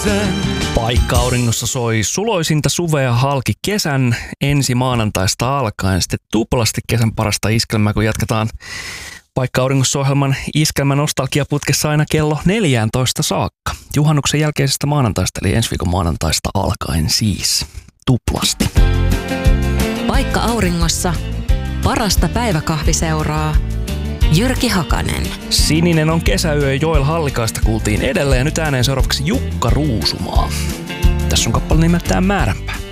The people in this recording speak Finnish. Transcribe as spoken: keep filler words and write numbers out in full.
kesän. Paikka auringossa soi suloisinta suvea halki kesän ensi maanantaista alkaen. Sitten tuplasti kesän parasta iskelmää, kun jatketaan Paikka auringossa -ohjelman iskelmän nostalgiaputkessa aina kello neljätoista saakka. Juhannuksen jälkeisestä maanantaista, eli ensi viikon maanantaista alkaen siis tuplasti. Paikka auringossa parasta päiväkahviseuraa. Jyrki Hakanen. Sininen on kesäyö, Joel Hallikaista kuultiin edellä ja nyt ääneen seuraavaksi Jukka Ruusumaa. Tässä on kappale nimeltään Määränpää.